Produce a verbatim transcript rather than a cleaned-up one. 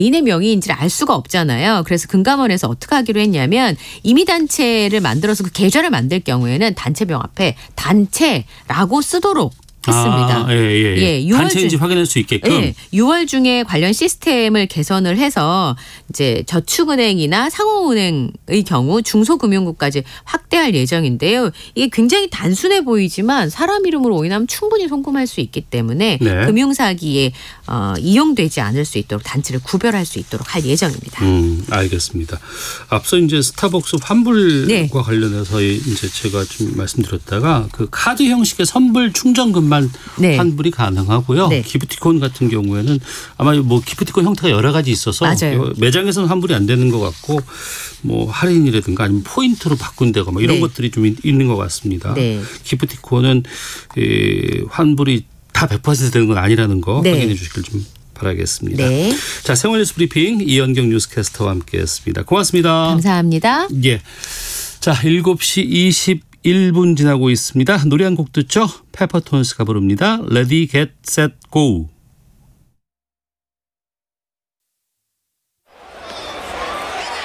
개인의 명의인지를 알 수가 없잖아요. 그래서 금감원에서 어떻게 하기로 했냐면 임의단체를 만들어서 그 계좌를 만들 경우에는 단체명 앞에 단체라고 쓰도록 했습니다. 아, 예, 예, 예. 예, 유월 단체인지 중, 확인할 수 있게끔. 예, 유월 중에 관련 시스템을 개선을 해서 이제 저축은행이나 상호은행의 경우 중소금융국까지 확대할 예정인데요. 이게 굉장히 단순해 보이지만 사람 이름으로 오인하면 충분히 송금할 수 있기 때문에 네. 금융사기에 어, 이용되지 않을 수 있도록 단체를 구별할 수 있도록 할 예정입니다. 음, 알겠습니다. 앞서 이제 스타벅스 환불과 네. 관련해서 이제 제가 좀 말씀드렸다가 그 카드 형식의 선불 충전금만 네. 환불이 가능하고요. 네. 기프티콘 같은 경우에는 아마 뭐 기프티콘 형태가 여러 가지 있어서 맞아요. 매장에서는 환불이 안 되는 것 같고 뭐 할인이라든가 아니면 포인트로 바꾼다거나 뭐 이런 네. 것들이 좀 있는 것 같습니다. 네. 기프티콘은 이 환불이 다 백 퍼센트 되는 건 아니라는 거 네. 확인해 주시길 좀 바라겠습니다. 네. 자, 생활뉴스 브리핑 이현경 뉴스캐스터와 함께했습니다. 고맙습니다. 감사합니다. 예. 자, 일곱 시 이십일 분 지나고 있습니다. 노래 한 곡 듣죠? 페퍼톤스가 부릅니다. Ready, Get, Set, Go.